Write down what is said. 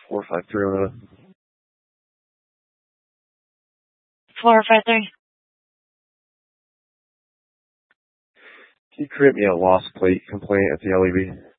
453 on that. 453. Can you create me a lost plate complaint at the LEB?